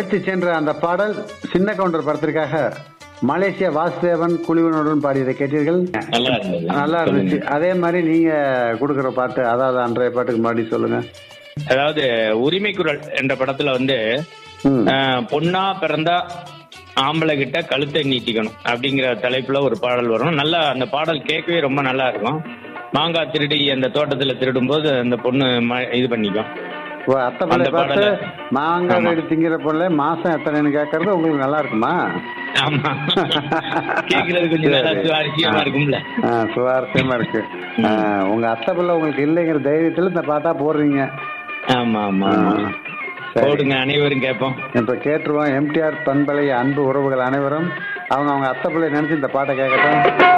அழைத்து சென்ற அந்த பாடல் சின்ன கவுண்டர் படத்திற்காக மலேசியா வாசுதேவன் குழுவினருடன் பாடியதை கேட்டீர்கள். நல்லா இருந்தது. நல்லா இருந்துச்சு. அதே மாதிரி நீங்க கொடுக்குற பாட்டு, அதாவது அன்றைய பாட்டுக்கு மறுபடியும் சொல்லுங்க. அதாவது உரிமை குரல் என்ற படத்துல வந்து பொண்ணா பிறந்தா ஆம்பளை கிட்ட கழுத்தை நீட்டிக்கணும் அப்படிங்கிற தலைப்புல ஒரு பாடல் வரும். நல்லா அந்த பாடல் கேட்கவே ரொம்ப நல்லா இருக்கும். மாங்காய் திருடி அந்த தோட்டத்துல திருடும் போது அந்த பொண்ணு இது பண்ணிக்கும். அத்தை பிள்ளை பார்த்து மாங்காய் எடுத்து திங்கிற பொருளை மாசம் எத்தனைன்னு கேட்கறது உங்களுக்கு நல்லா இருக்குமா? ஆமா, கேக்குறது கொஞ்சம் நல்லா சுவாரஸ்யமா இருக்கும்ல. சுவாரஸ்யமா இருக்கு. உங்க அத்தை பிள்ளை உங்களுக்கு இல்லைங்கிற தைரியத்துல இந்த பாட்டா போடுறீங்க. ஆமா ஆமா, போடுங்க, அனைவரும் கேட்போம். இப்ப கேட்டுருவோம். எம்டிஆர் பண்பலை அன்பு உறவுகள் அனைவரும் அவங்க அத்தை பிள்ளை நினைச்சு இந்த பாட்டை கேட்கட்டும்.